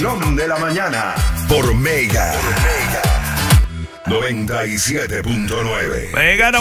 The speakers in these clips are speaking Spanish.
De la mañana por Mega 97.9. Mega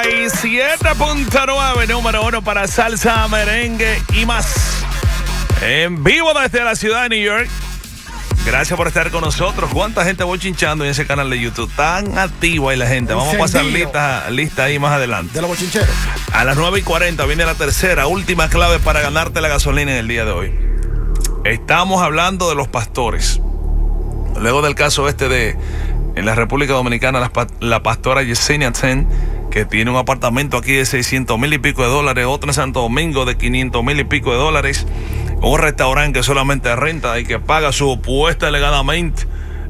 97.9, número 1 para salsa, merengue y más. En vivo desde la ciudad de New York. Gracias por estar con nosotros. ¿Cuánta gente voy chinchando en ese canal de YouTube? Tan activo ahí la gente. Vamos a pasar lista ahí más adelante. De los bochincheros. A las 9:40 viene la tercera, última clave para ganarte la gasolina en el día de hoy. Estamos hablando de los pastores. Luego del caso en la República Dominicana, la pastora Yesenia Ten, que tiene un apartamento aquí de 600,000 y pico de dólares, otro en Santo Domingo de 500,000 y pico de dólares, un restaurante que solamente renta y que paga su puesta alegadamente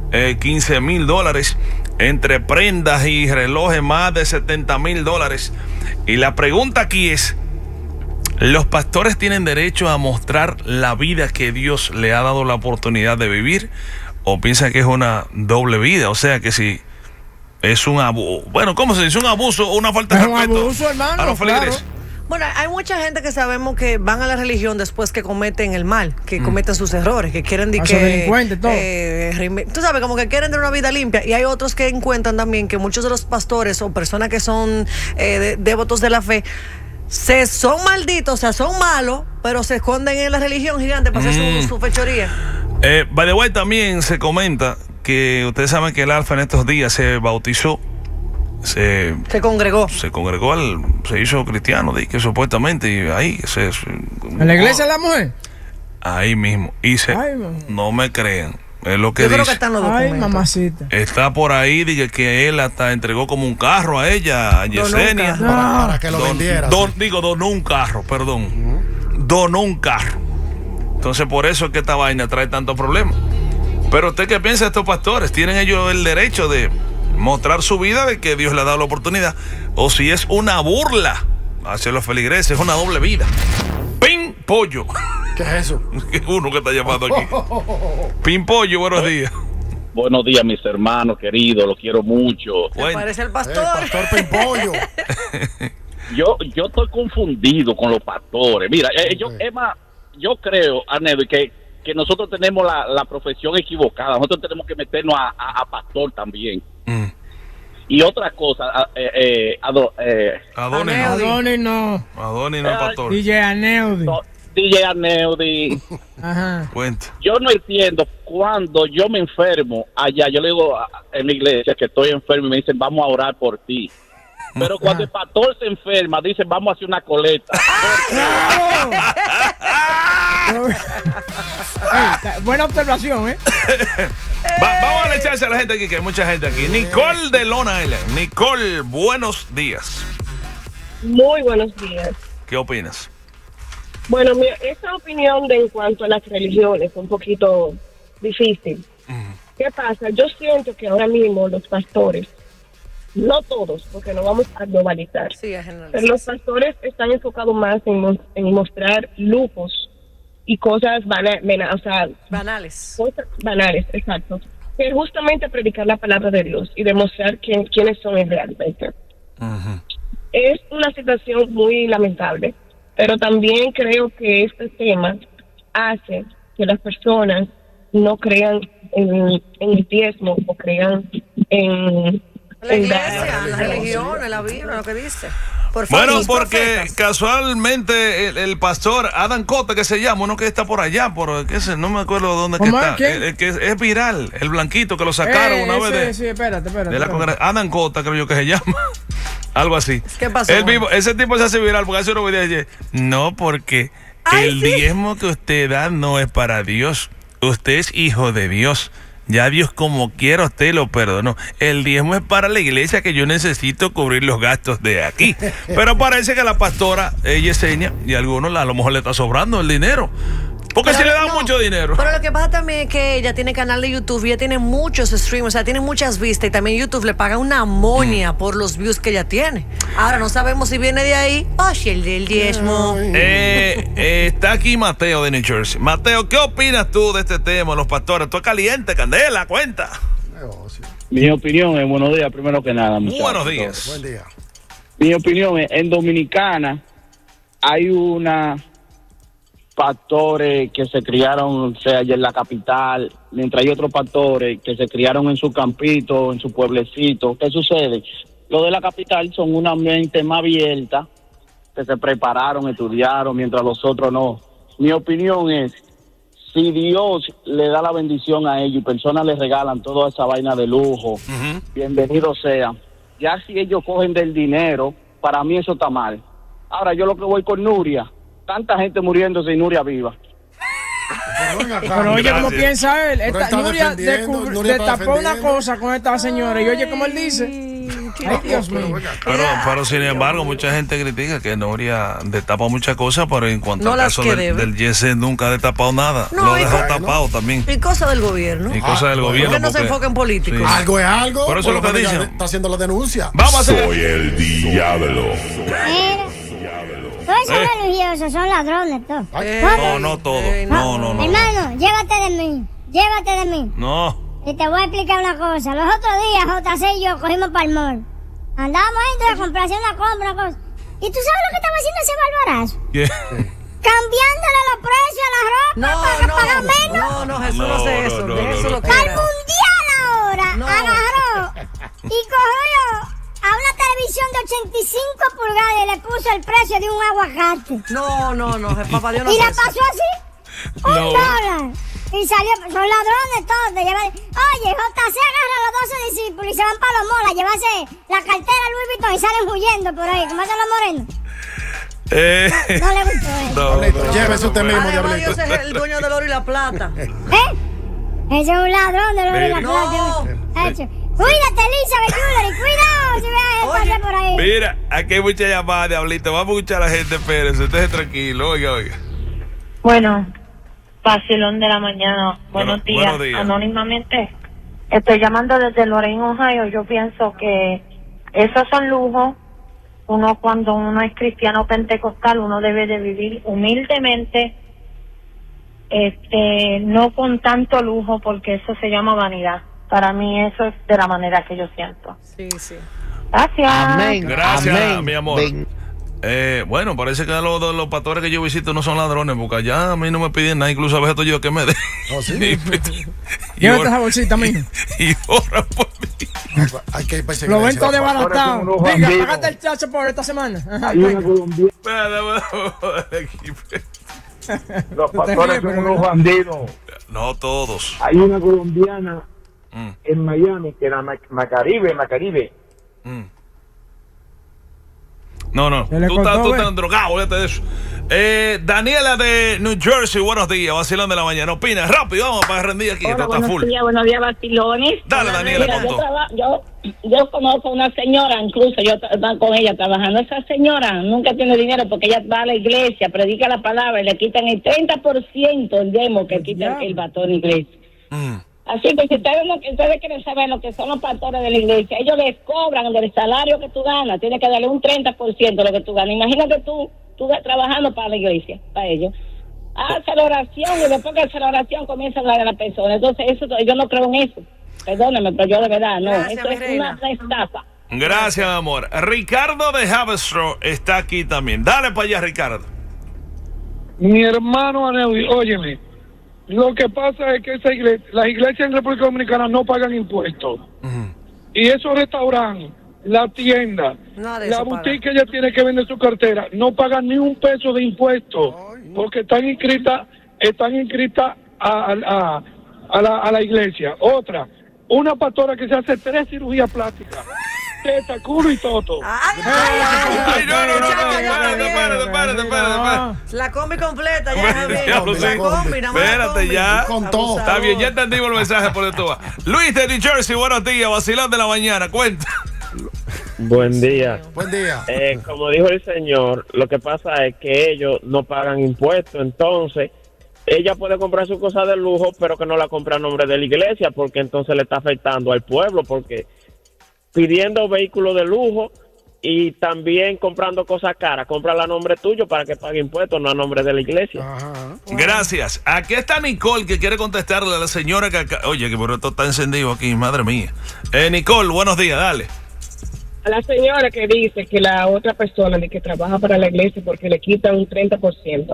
$15,000, entre prendas y relojes más de $70,000. Y la pregunta aquí es: ¿los pastores tienen derecho a mostrar la vida que Dios le ha dado la oportunidad de vivir? ¿O piensan que es una doble vida? O sea, que si es un abuso, bueno, ¿cómo se dice? Un abuso o una falta de respeto. Es un abuso, hermano, a los feligreses. claro. Bueno, hay mucha gente que sabemos que van a la religión después que cometen el mal, que cometen sus errores, que quieren Son delincuentes, todo. tú sabes, como que quieren tener una vida limpia. Y hay otros que encuentran también que muchos de los pastores o personas que son devotos de la fe son malditos, o sea, son malos, pero se esconden en la religión gigante para hacer su fechoría. By the way, también se comenta que ustedes saben que el Alfa en estos días se bautizó, se congregó, se hizo cristiano, que supuestamente, y ahí ¿En la iglesia de la mujer? ahí mismo, no me crean, es lo que yo dice. creo que están los documentos. Ay, mamacita. Está por ahí, dije que él hasta entregó como un carro a ella, a Yesenia. No. Para que lo vendiera. Donó un carro, perdón. Donó un carro. Entonces, por eso es que esta vaina trae tantos problemas. Pero ¿usted qué piensa de estos pastores? ¿Tienen ellos el derecho de mostrar su vida, de que Dios les ha dado la oportunidad? ¿O si es una burla hacia los feligreses, es una doble vida? ¡Pin Pollo! ¿Qué es eso? Uno que está llamando aquí. Pin Pollo, buenos días. Buenos días, mis hermanos queridos, los quiero mucho. ¿Te parece el pastor? Pastor Pimpollo. Yo estoy confundido con los pastores. Mira, yo creo, Anedo, que nosotros tenemos la profesión equivocada. Nosotros tenemos que meternos a pastor también. Y otra cosa, Adonis no. Adonis no es pastor. DJ Aneudi. DJ Aneudi. Ajá. Cuenta. Yo no entiendo cuando yo me enfermo allá, yo le digo en la iglesia que estoy enfermo y me dicen vamos a orar por ti. Pero cuando el pastor se enferma, dicen vamos a hacer una coleta. Buena observación, Vamos a darle chance a la gente aquí, que hay mucha gente aquí. Nicole de Long Island. Nicole, buenos días. Muy buenos días. ¿Qué opinas? Bueno, esa opinión en cuanto a las religiones es un poquito difícil. ¿Qué pasa? Yo siento que ahora mismo los pastores, no todos, porque no vamos a globalizar, Sí, es general. pero los pastores están enfocados más en mostrar lujos y cosas Banales. cosas banales, exacto, que justamente predicar la palabra de Dios y demostrar quiénes son realmente. Es una situación muy lamentable, pero también creo que este tema hace que las personas no crean en el diezmo o crean en La iglesia, la religión, en la Biblia, lo que dice. Por favor, Bueno, los porque profetas. casualmente el pastor Adam Cota, que se llama, uno que está por allá, no me acuerdo dónde que ¿Cómo está. es? ¿Quién? El que es viral, el blanquito que lo sacaron una vez de... Sí, espérate. De la Adam Cota, creo yo que se llama. Algo así. ¿Qué pasó? Ese tipo se hace viral porque hace unos videos y dice, no, porque el diezmo que usted da no es para Dios. Usted es hijo de Dios. Ya Dios como quiera usted lo perdonó. El diezmo es para la iglesia, que yo necesito cubrir los gastos de aquí. Pero parece que la pastora Yesenia y a algunos a lo mejor le está sobrando el dinero. Porque si le dan mucho dinero. Pero lo que pasa también es que ella tiene canal de YouTube y ella tiene muchos streams, o sea, tiene muchas vistas, y también YouTube le paga una moña por los views que ella tiene. Ahora no sabemos si viene de ahí o si el del diezmo. Está aquí Mateo de New Jersey. Mateo, ¿qué opinas tú de este tema, los pastores? Tú es caliente, candela, cuenta. Mi opinión es, buenos días, primero que nada, muchachos. Buenos días. Buen día. Mi opinión es, en Dominicana hay pastores que se criaron, o sea, allá en la capital, mientras hay otros pastores que se criaron en su campito, en su pueblecito. ¿Qué sucede? Los de la capital son una mente más abierta, que se prepararon, estudiaron, mientras los otros no. Mi opinión es, si Dios le da la bendición a ellos y personas les regalan toda esa vaina de lujo, bienvenido sea. Ya si ellos cogen del dinero, para mí eso está mal. Ahora yo lo que voy con Nuria, tanta gente muriéndose y Nuria viva. Pero oye, ¿cómo Gracias. piensa él? Esta, está Nuria defendiendo, Nuria está destapó una defendiendo. cosa con esta señora y oye cómo él dice. Ay, Dios mío. Pero sin embargo, mucha gente critica que Nuria destapa muchas cosas, pero en cuanto No al las caso que del, debe. del Yese nunca ha destapado nada. No, Lo y dejó bueno. tapado también. Y cosa del gobierno. Y cosas del bueno. gobierno. ¿Por qué no se porque- enfoca en políticos? Sí. Algo es algo. Por eso es lo que ella dicen. está haciendo la denuncia. Vamos a hacer. Soy el diablo. Todos esos religiosos son ladrones, todos. No todos. Ey, No. Hermano, llévate de mí. Llévate de mí. No. Y te voy a explicar una cosa. Los otros días, JC y yo cogimos para el mall. Andábamos ahí a comprar, hacer una compra, una cosa. ¿Y tú sabes lo que estaba haciendo ese barbarazo? ¿Qué? Cambiándole los precios a la ropa para pagar menos. No, Jesús no No, hace eso. no, De no, eso no. lo que Al era. mundial ahora No. agarró y cogió a una televisión de 85 pulgadas y le puso el precio de un aguacate. No, papá Dios no Y hace la eso. pasó así, $1. No. Y salió, son ladrones todos. Oye, JC agarra a los 12 discípulos y se van para los molas a llevarse la cartera Louis Vuitton y salen huyendo por ahí, como hacen los morenos. No le gustó eso. Diablito, llévese usted mismo, Además, diablito. Dios es el dueño del oro y la plata. ¿Eh? Ese es un ladrón de los de la No. plata. Hecho. Cuídate, Elizabeth Jewelry, cuidado si ves a Oye. pasar por ahí. Mira, aquí hay mucha llamada, Diablito. Vamos a escuchar a la gente, espérese. Esté tranquilo. Oiga. Bueno, vacilón de la mañana. Buenos días. buenos días. Anónimamente, estoy llamando desde Lorain, Ohio. Yo pienso que esos son lujos. Uno, cuando uno es cristiano pentecostal, uno debe de vivir humildemente, no con tanto lujo, porque eso se llama vanidad. Para mí eso es de la manera que yo siento. Sí. Gracias. Gracias, mi amor. Bueno, parece que los pastores que yo visito no son ladrones, porque allá a mí no me piden nada, incluso a veces estoy yo que me den. ¿Oh, sí? Llévate esa bolsita, mijo. Y oran por mí. Hay que ir para esa Lo ven iglesia. todo desbaratado. unos Diga, bandidos. págate el chacho por esta semana. Ajá, Hay una venga. colombiana, los pastores son unos bandidos. No todos. Hay una colombiana Mm, en Miami que era Macaribe. mm. No. Se le Tú cortó, estás drogado, olvídate de eso. Daniela de New Jersey, buenos días, vacilón de la mañana. Opina, rápido, vamos para rendir aquí, esto está full. buenos días, vacilones. Dale, Daniela, Mira, con todo. yo conozco a una señora, incluso yo estaba con ella trabajando. Esa señora nunca tiene dinero porque ella va a la iglesia, predica la palabra y le quitan el 30% el demo que quitan el batón en la iglesia. Mm. Así que si ustedes quieren saber lo que son los pastores de la iglesia, ellos les cobran del salario que tú ganas, tienes que darle un 30% de lo que tú ganas. Imagínate tú trabajando para la iglesia, para ellos. Hace la oración y después que hace la oración comienza a hablar a la persona. Entonces eso yo no creo en eso. Perdóneme, pero yo de verdad no. Gracias, Eso mi es reina. una estafa. Gracias, amor. Ricardo de Haverstraw está aquí también. Dale para allá, Ricardo. Mi hermano Aneudi, óyeme, lo que pasa es que las iglesias en República Dominicana no pagan impuestos. Y esos restaurantes, la tienda, Nada de la eso boutique que ella tiene que vender su cartera, no pagan ni un peso de impuestos, porque están inscritas a la iglesia. Otra, una pastora que se hace 3 cirugías plásticas, teta, culo y toto. Ay, no, espérate. La combi completa, ya Diablo, sí. La combi, nada más la Espérate, combi. ya. Con todo. Está bien, ya entendimos el mensaje por esto va. Luis de New Jersey, buenos días, vacilón de la mañana, cuenta. Buen día. Buen día. Como dijo el señor, lo que pasa es que ellos no pagan impuestos, entonces ella puede comprar su cosa de lujo, pero que no la compre a nombre de la iglesia, porque entonces le está afectando al pueblo, porque pidiendo vehículos de lujo y también comprando cosas caras, cómprala a nombre tuyo para que pague impuestos, no a nombre de la iglesia. Gracias. Aquí está Nicole que quiere contestarle a la señora que oye, que por esto está encendido aquí, madre mía. Nicole, buenos días, dale. A la señora que dice que la otra persona de que trabaja para la iglesia porque le quita un 30%.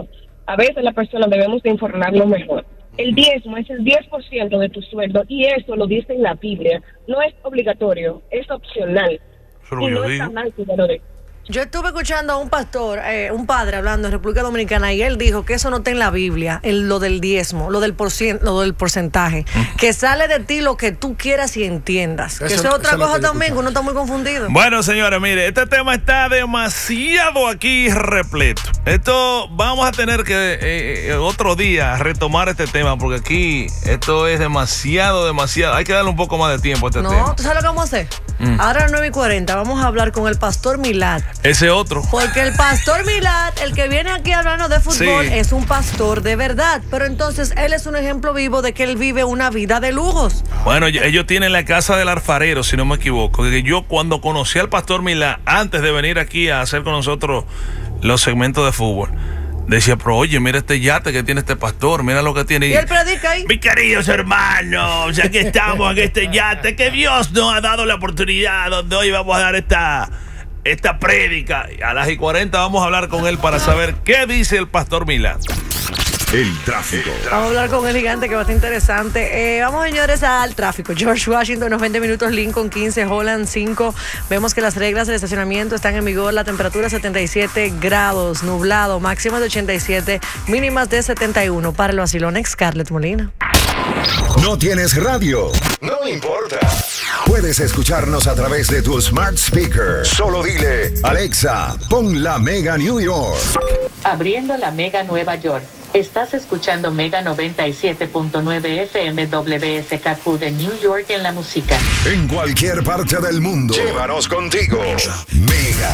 a veces las personas debemos de informarnos mejor. El diezmo es el 10% de tu sueldo y eso lo dice en la Biblia. No es obligatorio, es opcional. Y no está mal que lo de. Yo estuve escuchando a un pastor, un padre hablando en República Dominicana y él dijo que eso no está en la Biblia, en lo del diezmo, lo del porcentaje, que sale de ti lo que tú quieras y entiendas. Que eso es otra cosa también, que uno está muy confundido. Bueno, señores, mire, este tema está demasiado aquí repleto. Esto vamos a tener que otro día retomar este tema porque aquí esto es demasiado. Hay que darle un poco más de tiempo a este tema. No, ¿tú sabes lo que vamos a hacer? Ahora a las 9:40 vamos a hablar con el pastor Milad. Ese otro. Porque el pastor Milad, el que viene aquí hablando de fútbol, es un pastor de verdad. Pero entonces él es un ejemplo vivo de que él vive una vida de lujos. Bueno, ellos tienen la casa del alfarero, si no me equivoco. Que yo cuando conocí al pastor Milad, antes de venir aquí a hacer con nosotros los segmentos de fútbol, decía, pero oye, mira este yate que tiene este pastor, mira lo que tiene. Y él predica ahí. Mis queridos hermanos, aquí estamos en este yate que Dios nos ha dado la oportunidad donde hoy vamos a dar esta prédica. A las 9:40 vamos a hablar con él para saber qué dice el pastor Milad. El tráfico. Vamos a hablar con el gigante que va a estar interesante. Vamos, señores, al tráfico. George Washington, unos 20 minutos, Lincoln 15, Holland 5. Vemos que las reglas del estacionamiento están en vigor. La temperatura 77 grados, nublado, máximas de 87, mínimas de 71. Para el vacilón, Scarlett Molina. ¿No tienes radio? No importa. Puedes escucharnos a través de tu smart speaker. Solo dile, Alexa, pon la Mega New York. Abriendo la Mega Nueva York. Estás escuchando Mega 97.9 FM WSKQ de New York en la música. En cualquier parte del mundo. Llévanos contigo. Mega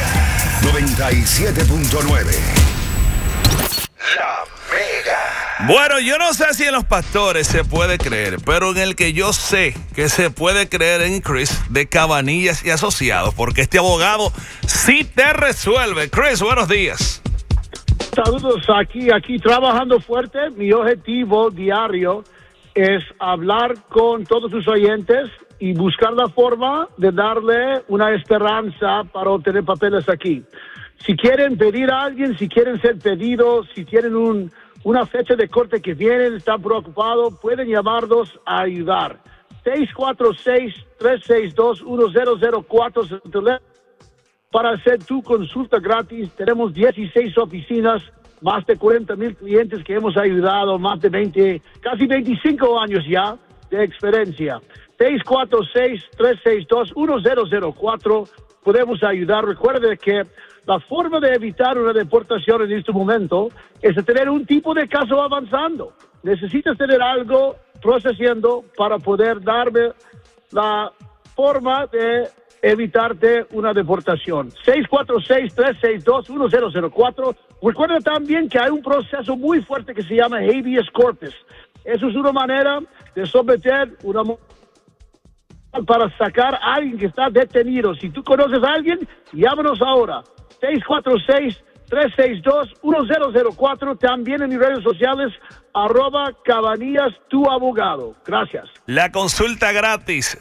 97.9. La Mega. Bueno, yo no sé si en los pastores se puede creer, pero en el que yo sé que se puede creer en Chris de Cabanillas y Asociados, porque este abogado sí te resuelve. Chris, buenos días. Saludos, aquí trabajando fuerte. Mi objetivo diario es hablar con todos sus oyentes y buscar la forma de darle una esperanza para obtener papeles aquí. Si quieren pedir a alguien, si quieren ser pedidos, si tienen una fecha de corte que vienen, están preocupados, pueden llamarnos a ayudar. 646-362-1004 para hacer tu consulta gratis. Tenemos 16 oficinas, más de 40,000 clientes que hemos ayudado, más de casi 25 años ya de experiencia. 646-362-1004. Podemos ayudar. Recuerde que la forma de evitar una deportación en este momento es tener un tipo de caso avanzando. Necesitas tener algo procesando para poder darme la forma de evitarte una deportación. 646-362-1004. Recuerda también que hay un proceso muy fuerte que se llama habeas corpus. Eso es una manera de someter una para sacar a alguien que está detenido. Si tú conoces a alguien, llámanos ahora. 646-362-1004. También en mis redes sociales, @Cabanillas, tu abogado. Gracias. La consulta gratis,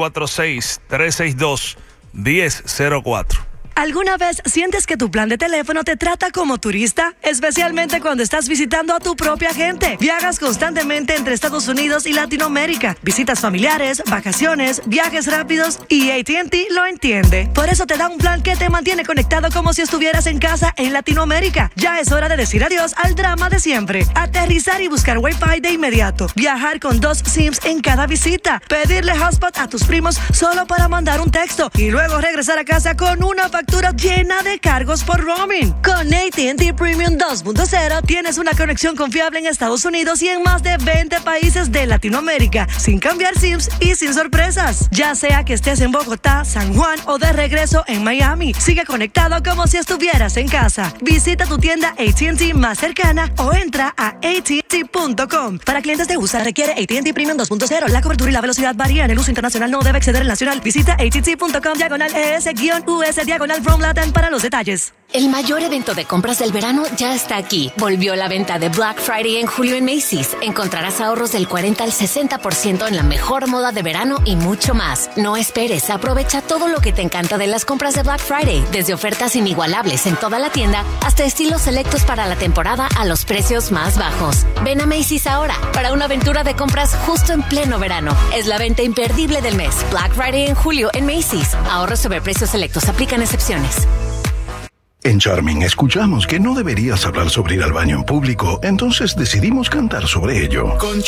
646-362-1004. ¿Alguna vez sientes que tu plan de teléfono te trata como turista? Especialmente cuando estás visitando a tu propia gente. Viajas constantemente entre Estados Unidos y Latinoamérica. Visitas familiares, vacaciones, viajes rápidos y AT&T lo entiende. Por eso te da un plan que te mantiene conectado como si estuvieras en casa en Latinoamérica. Ya es hora de decir adiós al drama de siempre. Aterrizar y buscar Wi-Fi de inmediato. Viajar con 2 SIMs en cada visita. Pedirle hotspot a tus primos solo para mandar un texto. Y luego regresar a casa con una factura llena de cargos por roaming. Con AT&T Premium 2.0 tienes una conexión confiable en Estados Unidos y en más de 20 países de Latinoamérica, sin cambiar SIMs y sin sorpresas. Ya sea que estés en Bogotá, San Juan o de regreso en Miami, sigue conectado como si estuvieras en casa. Visita tu tienda AT&T más cercana o entra a AT&T.com. Para clientes de USA requiere AT&T Premium 2.0. La cobertura y la velocidad varían. El uso internacional no debe exceder el nacional. Visita AT&T.com/ES-US Boy from Latin para los detalles. El mayor evento de compras del verano ya está aquí. Volvió la venta de Black Friday en julio en Macy's. Encontrarás ahorros del 40 al 60% en la mejor moda de verano y mucho más. No esperes, aprovecha todo lo que te encanta de las compras de Black Friday, desde ofertas inigualables en toda la tienda hasta estilos selectos para la temporada a los precios más bajos. Ven a Macy's ahora para una aventura de compras justo en pleno verano. Es la venta imperdible del mes. Black Friday en julio en Macy's. Ahorros sobre precios selectos. Aplican excepciones. En Charming escuchamos que no deberías hablar sobre ir al baño en público, entonces decidimos cantar sobre ello. Con